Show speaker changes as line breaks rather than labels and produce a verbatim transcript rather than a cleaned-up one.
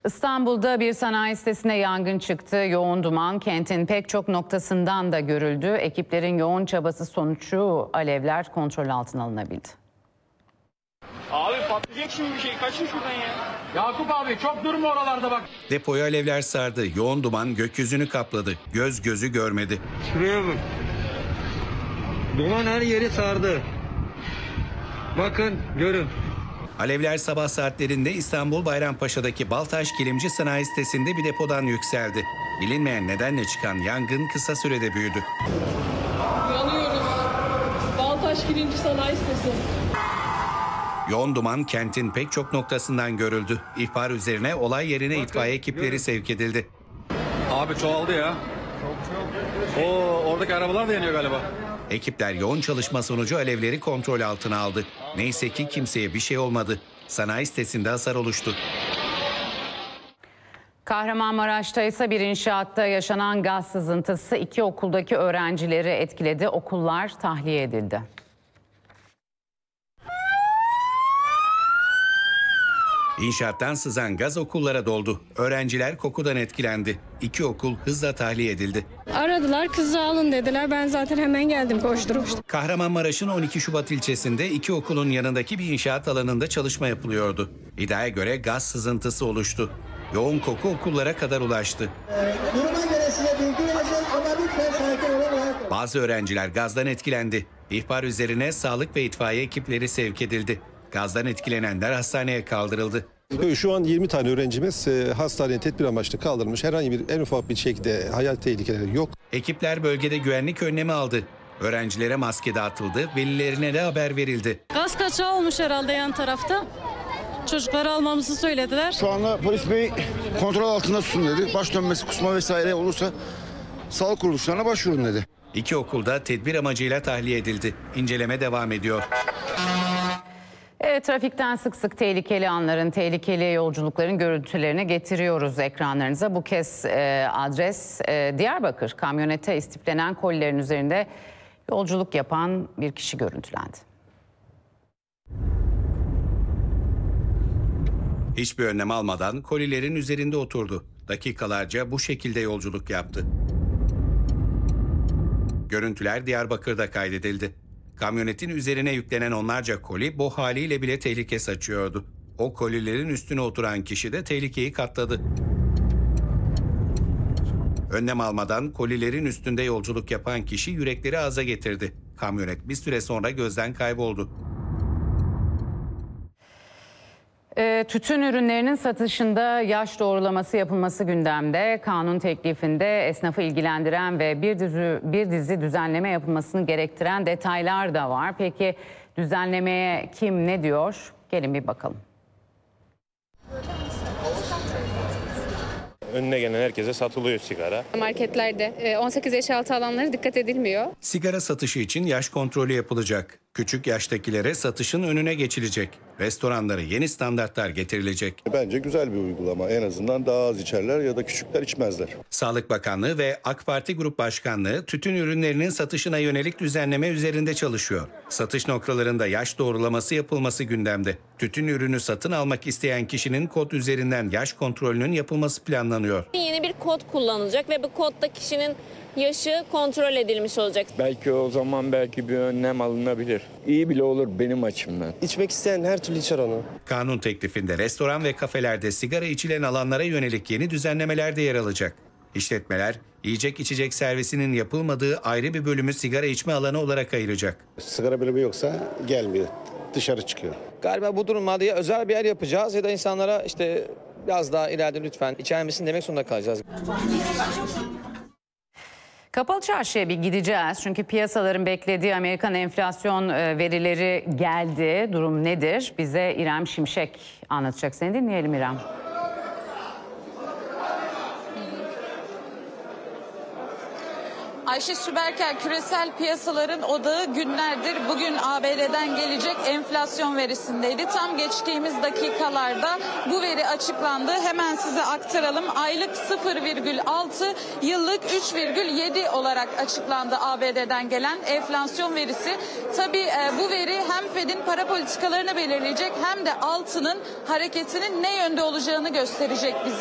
İstanbul'da bir sanayi sitesine yangın çıktı. Yoğun duman kentin pek çok noktasından da görüldü. Ekiplerin yoğun çabası sonucu alevler kontrol altına alınabildi.
Abi patlayacak şimdi bir şey. Kaçın şuradan ya.
Yakup abi çok durma oralarda bak.
Depoyu alevler sardı. Yoğun duman gökyüzünü kapladı. Göz gözü görmedi.
Şuraya bak. Duman her yeri sardı. Bakın görün.
Alevler sabah saatlerinde İstanbul Bayrampaşa'daki Baltaş Kilimci Sanayi Sitesi'nde bir depodan yükseldi. Bilinmeyen nedenle çıkan yangın kısa sürede büyüdü.
Yanıyoruz. Baltaş Kilimci Sanayi Sitesi.
Yoğun duman kentin pek çok noktasından görüldü. İhbar üzerine olay yerine
Bakın,
itfaiye ekipleri
görün.
sevk edildi.
Abi çoğaldı ya. O oradaki arabalar da yanıyor galiba.
Ekipler yoğun çalışma sonucu alevleri kontrol altına aldı. Neyse ki kimseye bir şey olmadı. Sanayi sitesinde hasar oluştu.
Kahramanmaraş'ta ise bir inşaatta yaşanan gaz sızıntısı iki okuldaki öğrencileri etkiledi. Okullar tahliye edildi.
İnşaattan sızan gaz okullara doldu. Öğrenciler kokudan etkilendi. İki okul hızla tahliye edildi.
Aradılar, kızı alın dediler. Ben zaten hemen geldim koştur koştur.
Kahramanmaraş'ın on iki Şubat ilçesinde iki okulun yanındaki bir inşaat alanında çalışma yapılıyordu. İddiaya göre gaz sızıntısı oluştu. Yoğun koku okullara kadar ulaştı.
Duruma göre size bilgi vereceğim ama lütfen sakin olun.
Bazı öğrenciler gazdan etkilendi. İhbar üzerine sağlık ve itfaiye ekipleri sevk edildi. Gazdan etkilenenler hastaneye kaldırıldı.
Şu an yirmi tane öğrencimiz e, hastaneye tedbir amaçlı kaldırılmış. Herhangi bir en ufak bir şekilde hayat tehlikeleri yok.
Ekipler bölgede güvenlik önlemi aldı. Öğrencilere maske dağıtıldı, velilerine de haber verildi.
Gaz kaçağı olmuş herhalde yan tarafta. Çocukları almamızı söylediler.
Şu anda polis bey kontrol altında tutun dedi. Baş dönmesi, kusma vesaire olursa sağlık kuruluşlarına başvurun dedi.
İki okulda tedbir amacıyla tahliye edildi. İnceleme devam ediyor.
Evet, trafikten sık sık tehlikeli anların, tehlikeli yolculukların görüntülerini getiriyoruz ekranlarınıza. Bu kez e, adres e, Diyarbakır. Kamyonete istiflenen kolilerin üzerinde yolculuk yapan bir kişi görüntülendi.
Hiçbir önlem almadan kolilerin üzerinde oturdu. Dakikalarca bu şekilde yolculuk yaptı. Görüntüler Diyarbakır'da kaydedildi. Kamyonetin üzerine yüklenen onlarca koli bu haliyle bile tehlike saçıyordu. O kolilerin üstüne oturan kişi de tehlikeyi katladı. Önlem almadan kolilerin üstünde yolculuk yapan kişi yürekleri ağza getirdi. Kamyonet bir süre sonra gözden kayboldu.
E, tütün ürünlerinin satışında yaş doğrulaması yapılması gündemde. Kanun teklifinde esnafı ilgilendiren ve bir dizi, bir dizi düzenleme yapılmasını gerektiren detaylar da var. Peki düzenlemeye kim ne diyor? Gelin bir bakalım.
Önüne gelen herkese satılıyor sigara.
Marketlerde on sekiz yaş altı alanlara dikkat edilmiyor.
Sigara satışı için yaş kontrolü yapılacak. Küçük yaştakilere satışın önüne geçilecek. Restoranlara yeni standartlar getirilecek.
Bence güzel bir uygulama. En azından daha az içerler ya da küçükler içmezler.
Sağlık Bakanlığı ve AK Parti Grup Başkanlığı tütün ürünlerinin satışına yönelik düzenleme üzerinde çalışıyor. Satış noktalarında yaş doğrulaması yapılması gündemde. Tütün ürünü satın almak isteyen kişinin kod üzerinden yaş kontrolünün yapılması planlanıyor.
Yeni bir kod kullanılacak ve bu kodda kişinin yaşı kontrol edilmiş olacak.
Belki o zaman belki bir önlem alınabilir. İyi bile olur benim açımdan.
İçmek isteyen her türlü içer onu.
Kanun teklifinde restoran ve kafelerde sigara içilen alanlara yönelik yeni düzenlemeler de yer alacak. İşletmeler, yiyecek içecek servisinin yapılmadığı ayrı bir bölümü sigara içme alanı olarak ayıracak.
Sigara bölümü yoksa gelmiyor. Dışarı çıkıyor.
Galiba bu durumlarda ya özel bir yer yapacağız ya da insanlara işte biraz daha ileride lütfen içer misin demek zorunda kalacağız.
Kapalı çarşıya bir gideceğiz çünkü piyasaların beklediği Amerikan enflasyon verileri geldi. Durum nedir? Bize İrem Şimşek anlatacak. Seni dinleyelim İrem.
Ayşe Süberker, küresel piyasaların odağı günlerdir bugün A B D'den gelecek enflasyon verisindeydi. Tam geçtiğimiz dakikalarda bu veri açıklandı. Hemen size aktaralım. Aylık sıfır virgül altı, yıllık üç virgül yedi olarak açıklandı A B D'den gelen enflasyon verisi. Tabii bu veri hem Fed'in para politikalarını belirleyecek hem de altının hareketinin ne yönde olacağını gösterecek bize.